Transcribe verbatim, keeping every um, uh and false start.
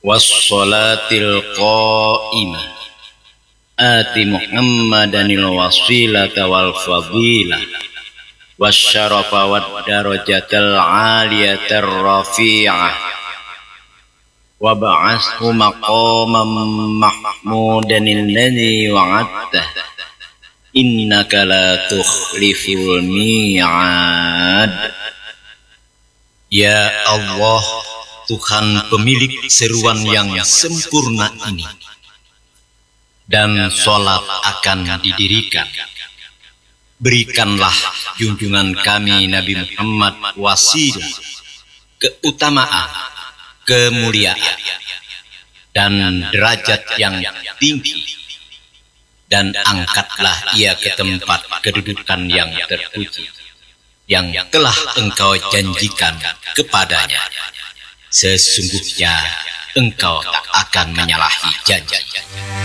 wassalatil qa'imah ati Muhammadanil wasilata wal fadilah wasyarafa wad darajatal aliyatar rafi'ah wa ba'ashu maqaman mahmudanil ladzi wa'adtah innaka la tukhliful mi'ad. Ya Allah, Tuhan pemilik seruan yang sempurna ini, dan sholat akan didirikan. Berikanlah junjungan kami Nabi Muhammad wasilah, keutamaan, kemuliaan, dan derajat yang tinggi, dan angkatlah ia ke tempat kedudukan yang terpuji yang telah engkau janjikan kepadanya. Sesungguhnya engkau tak akan menyalahi janji.